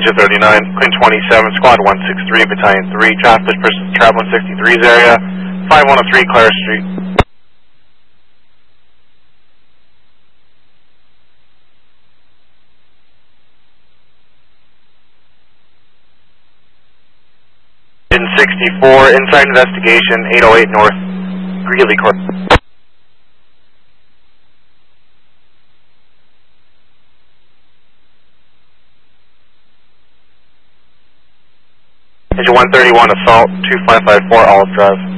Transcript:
Ranger 39, Queen 27, Squad 163, Battalion 3, traffic persons Trav 163's area, 5103 Clara Street. In 64, inside investigation, 808 North, Greeley Court. Engine 131, assault, 2554, Olive Drive.